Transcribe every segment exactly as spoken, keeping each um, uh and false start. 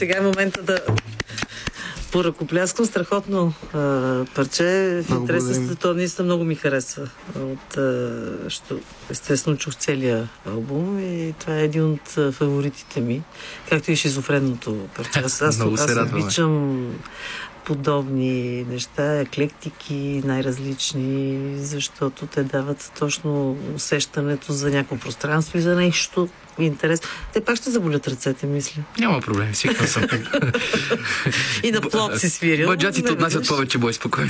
сега е момента да поръкопляскам. Страхотно а, парче. В интереса, то наистина много ми харесва. От, а, що, естествено чух целия албум и това е един от а, фаворитите ми. Както и шизофренното парче. Аз, аз, аз обичам подобни неща, еклектики, най-различни, защото те дават точно усещането за някакво пространство и за нещо интересно. Те пак ще заболят ръцете, мисля. Няма проблем, сигурно съм. И на плот си свирил. Баджатите отнасят повече бой, спокойно.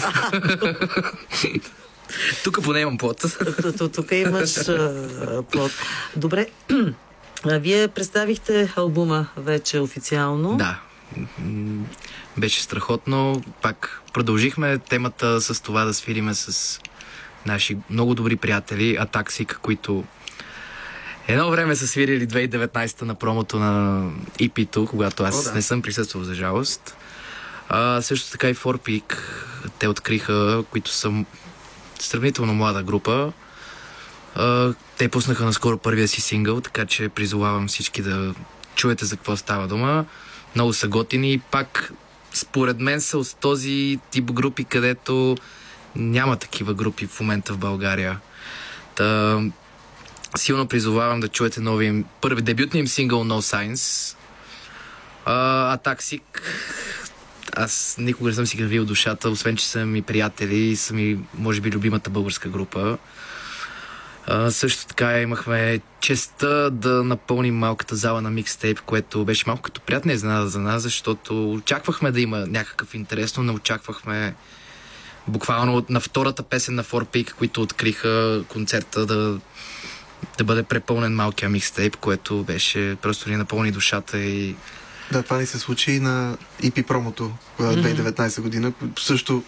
Тук поне имам плот. Тук имаш плот. Добре, вие представихте албума вече официално. Да. Беше страхотно. Пак продължихме темата с това да свириме с наши много добри приятели Атаксик, които едно време са свирили две хиляди и деветнадесета на промото на и пи-то, когато аз О, да. не съм присъствал, за жалост. А, също така и Four Peak те откриха, които са сравнително млада група. А, те пуснаха наскоро първия си сингъл, така че призовавам всички да чуете за какво става дума. Много са готини и пак според мен са от този тип групи, където няма такива групи в момента в България. Та, силно призовавам да чуете новия първи дебютния им сингъл No Signs. Атаксик, аз никога не съм си гравил душата, освен че са ми приятели и са ми, може би, любимата българска група. Uh, също така имахме честта да напълним малката зала на микстейп, което беше малко като приятна изненада за нас, защото очаквахме да има някакъв интерес, но не очаквахме буквално на втората песен на Four Peak, които откриха концерта, да, да бъде препълнен малкия микстейп, което беше просто ни напълни душата и... Да, това ни се случи и на и пи промото в две хиляди и деветнадесета година. Също